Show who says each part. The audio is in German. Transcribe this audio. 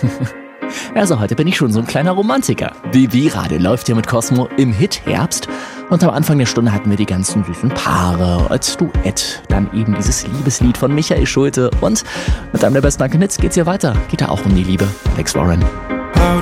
Speaker 1: Also heute bin ich schon so ein kleiner Romantiker. Bibi Radio läuft hier mit Cosmo im Hit Herbst. Und am Anfang der Stunde hatten wir die ganzen süßen Paare als Duett. Dann eben dieses Liebeslied von Michael Schulte. Und mit einem der besten Ankenitz geht's hier weiter. Geht da auch um die Liebe. Alex Warren.
Speaker 2: How